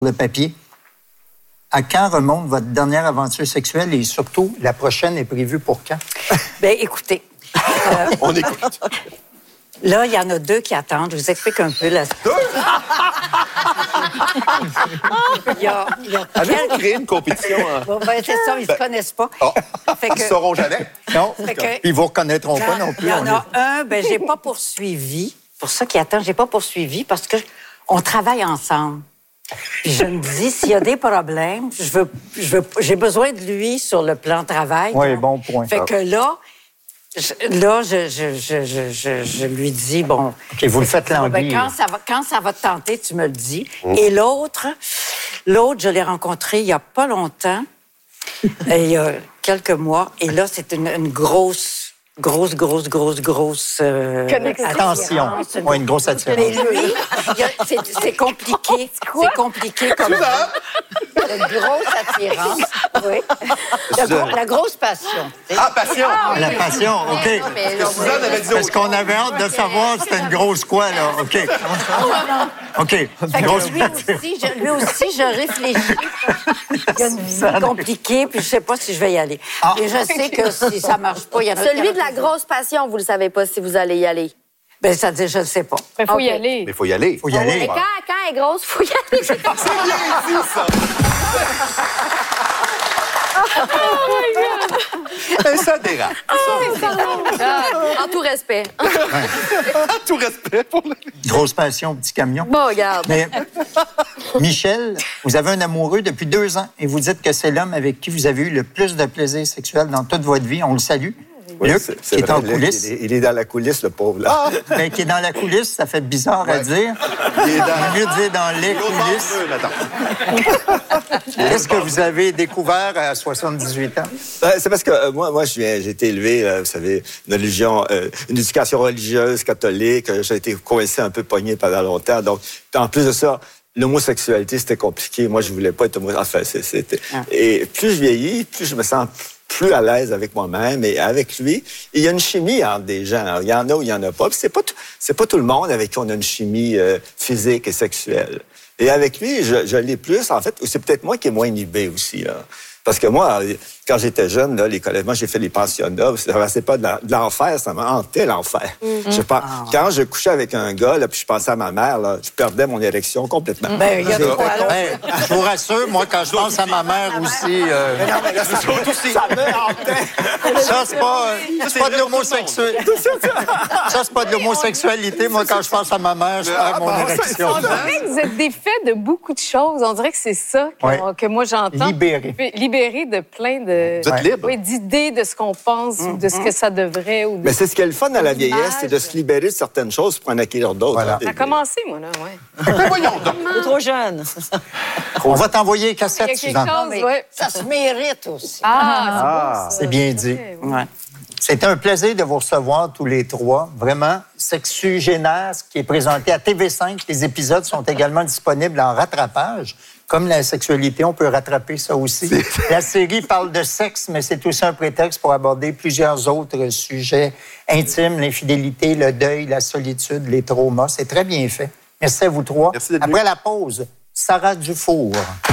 le papier. À quand remonte votre dernière aventure sexuelle et surtout, la prochaine est prévue pour quand? Bien, écoutez. On écoute. Là, il y en a 2 qui attendent. Je vous explique un peu. Là. Il y a Avez-vous créé une compétition? Bon, ben, c'est ça, ils ne se connaissent pas. Oh. Fait Ils ne sauront jamais. Non, Fait que- ils ne vous reconnaîtront pas non plus. Il y en a un, ben, j'ai pas poursuivi. Pour ça qui attend, j'ai pas poursuivi parce que on travaille ensemble. Puis je me dis, s'il y a des problèmes, j'ai besoin de lui sur le plan travail. Oui, bon point. Fait que là, je lui dis, bon... OK, vous le faites ben, languir. quand ça va te tenter, tu me le dis. Et l'autre, je l'ai rencontré il y a pas longtemps, il y a quelques mois. Et là, c'est une grosse Attention. Oui, une grosse attirance. Mais lui, c'est compliqué. C'est compliqué comme ça. Une grosse attirance. Oui. La grosse passion. Ah, passion! La passion, OK. Suzanne avait dit Parce qu'on avait hâte de savoir c'était une grosse quoi, là. OK. OK. Fait que lui aussi, je réfléchis. Il y a une vie compliquée, puis je sais pas si je vais y aller. Et je sais que si ça marche pas, il y en a... Celui de la grosse passion, vous le savez pas si vous allez y aller. Ben, ça dit, je ne sais pas. Il faut y aller. Mais il faut y aller. Faut y aller. Mais quand elle est grosse, faut y aller. C'est bien dit, ça! Mais ça dérape. En tout respect. Tout respect pour le... Grosse passion, petit camion. Bon, regarde. Mais, Michel, vous avez un amoureux depuis 2 ans et vous dites que c'est l'homme avec qui vous avez eu le plus de plaisir sexuel dans toute votre vie. On le salue. Oui, Luc, c'est qui est vrai, en Luc, coulisses. il est dans la coulisse, le pauvre. Là. Ben, qui est dans la coulisse, ça fait bizarre à dire. Il est dans... Mieux dire dans les coulisses. Qu'est-ce que vous avez découvert à 78 ans? C'est parce que moi j'ai été élevé, vous savez, une éducation religieuse catholique. J'ai été coincé un peu pogné pendant longtemps. Donc, en plus de ça, l'homosexualité, c'était compliqué. Moi, je voulais pas être homosexuel. Enfin, c'était... Et plus je vieillis, plus je me sens plus à l'aise avec moi-même et avec lui. Il y a une chimie entre des gens. Alors, il y en a ou il y en a pas. Puis c'est pas tout le monde avec qui on a une chimie physique et sexuelle. Et avec lui, je l'ai plus, en fait. C'est peut-être moi qui est moins inhibé aussi, là. Parce que moi, quand j'étais jeune, là, les collèges, moi, j'ai fait les pensionnats. C'est pas de l'enfer, ça m'a hanté, l'enfer. Quand je couchais avec un gars, là, puis je pensais à ma mère, là, je perdais mon érection complètement. Ben, il y a de quoi, là. Ben, je vous rassure, moi, quand je pense à ma mère aussi... Ça me hantait. Ça, c'est pas de l'homosexualité. Ça, c'est pas de l'homosexualité. Moi, quand je pense à ma mère, je perds mon érection. On dirait que vous êtes défait de beaucoup de choses. On dirait que c'est ça que moi, j'entends. Libéré. Libéré de plein de... Vous êtes libre. Oui, d'idées de ce qu'on pense ou de ce que ça devrait. Ou de... Mais c'est ce qui est le fun à la vieillesse, c'est de se libérer de certaines choses pour en acquérir d'autres. Voilà. Ça a commencé, moi, là, ouais. Mais voyons donc. T'es trop jeune. On va t'envoyer les Il y a cassettes, quelque Suzanne. chose, ouais. Ça se mérite aussi. C'est bien dit. Ouais. C'était un plaisir de vous recevoir tous les 3. Vraiment, Sexugénaire, qui est présenté à TV5. Les épisodes sont également disponibles en rattrapage. Comme la sexualité, on peut rattraper ça aussi. La série parle de sexe, mais c'est aussi un prétexte pour aborder plusieurs autres sujets intimes, l'infidélité, le deuil, la solitude, les traumas. C'est très bien fait. Merci à vous 3. Merci d'être Après la pause, Sarah Dufour.